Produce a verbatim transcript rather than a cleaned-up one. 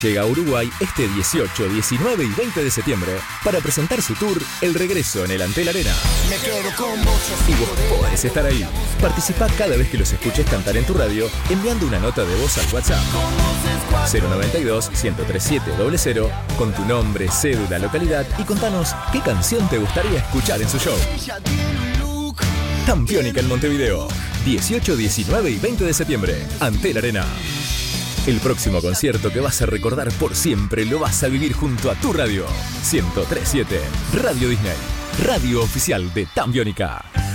Llega a Uruguay este dieciocho, diecinueve y veinte de septiembre para presentar su tour El Regreso en el Antel Arena. Me quedo con muchos Y vos podés estar ahí. Participá cada vez que los escuches cantar en tu radio enviando una nota de voz al WhatsApp cero noventa y dos, ciento treinta y siete, cero cero con tu nombre, cédula, localidad y contanos qué canción te gustaría escuchar en su show. Campiónica en Montevideo, dieciocho, diecinueve y veinte de septiembre, Antel Arena. El próximo concierto que vas a recordar por siempre lo vas a vivir junto a tu radio. ciento tres punto siete, Radio Disney, radio oficial de Campiónica.